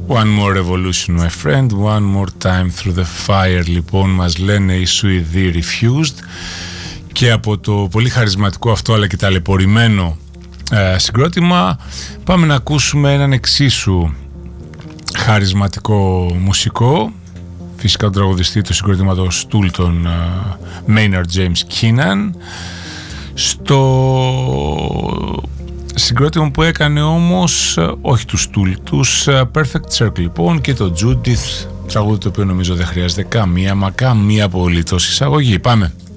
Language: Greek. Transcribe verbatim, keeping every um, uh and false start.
One more revolution my friend, one more time through the fire. Λοιπόν, μας λένε οι Σουηδοί Refused, και από το πολύ χαρισματικό αυτό αλλά και ταλαιπωρημένο ε, συγκρότημα πάμε να ακούσουμε έναν εξίσου χαρισματικό μουσικό, φυσικά τον τραγουδιστή του συγκροτήματος Tool, τον uh, Maynard James Keenan, στο συγκρότημα που έκανε όμως όχι τους Tool, τους uh, Perfect Circle λοιπόν, και το Judith, τραγούδι το οποίο νομίζω δεν χρειάζεται καμία μα καμία απολύτως εισαγωγή. Πάμε!